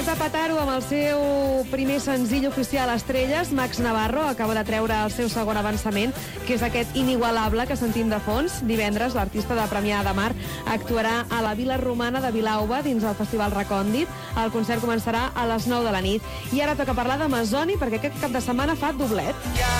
Després de petar-ho amb el seu primer senzill oficial Estrelles, Max Navarro acaba de treure el seu segon avançament, que és aquest Inigualable que sentim de fons. Divendres, l'artista de Premià de Mar actuarà a la Vila Romana de Vilalba dins el Festival Recòndit. El concert començarà a les 9 de la nit. I ara toca parlar d'Amazoni, perquè aquest cap de setmana fa doblet.